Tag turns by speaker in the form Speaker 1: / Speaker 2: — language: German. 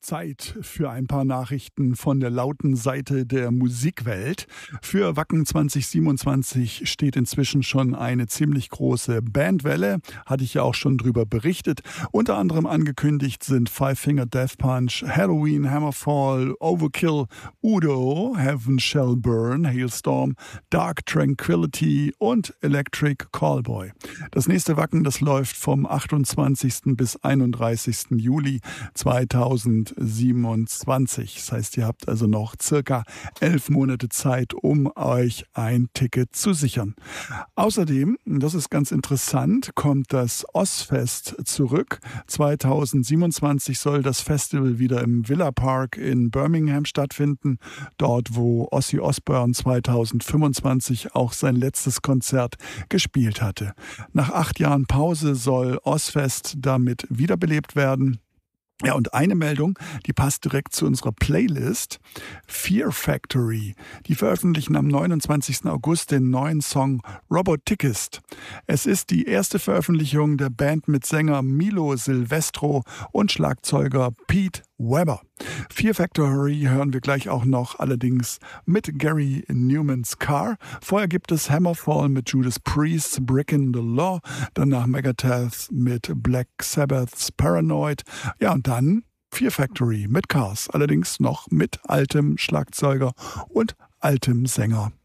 Speaker 1: Zeit für ein paar Nachrichten von der lauten Seite der Musikwelt. Für Wacken 2027 steht inzwischen schon eine ziemlich große Bandwelle, hatte ich ja auch schon drüber berichtet. Unter anderem angekündigt sind Five Finger Death Punch, Halloween, Hammerfall, Overkill, Udo, Heaven Shall Burn, Hailstorm, Dark Tranquility und Electric Callboy. Das nächste Wacken, das läuft vom 28. bis 31. Juli 2027. Das heißt, ihr habt also noch circa 11 Monate Zeit, um euch ein Ticket zu sichern. Außerdem, das ist ganz interessant, kommt das Ozzfest zurück. 2027 soll das Festival wieder im Villa Park in Birmingham stattfinden. Dort, wo Ozzy Osbourne 2025 auch sein letztes Konzert gespielt hatte. Nach 8 Jahren Pause soll Ozzfest damit wiederbelebt werden. Ja, und eine Meldung, die passt direkt zu unserer Playlist. Fear Factory. Die veröffentlichen am 29. August den neuen Song Roboticist. Es ist die erste Veröffentlichung der Band mit Sänger Milo Silvestro und Schlagzeuger Pete Weber. Fear Factory hören wir gleich auch noch, allerdings mit Gary Newmans Car. Vorher gibt es Hammerfall mit Judas Priest, Breaking the Law, danach Megadeth mit Black Sabbath's Paranoid. Ja, und dann Fear Factory mit Cars, allerdings noch mit altem Schlagzeuger und altem Sänger